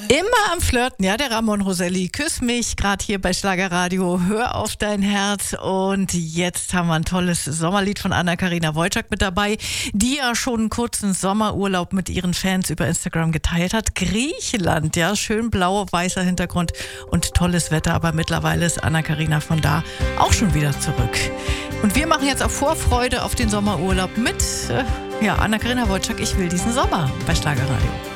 Immer am Flirten, ja, der Ramon Roselli. Küss mich, gerade hier bei Schlagerradio. Hör auf dein Herz. Und jetzt haben wir ein tolles Sommerlied von Anna-Karina Wojcik mit dabei, die ja schon einen kurzen Sommerurlaub mit ihren Fans über Instagram geteilt hat. Griechenland, ja, schön blau-weißer Hintergrund und tolles Wetter. Aber mittlerweile ist Anna-Karina von da auch schon wieder zurück. Und wir machen jetzt auch Vorfreude auf den Sommerurlaub mit Anna-Karina Wojcik. Ich will diesen Sommer bei Schlagerradio.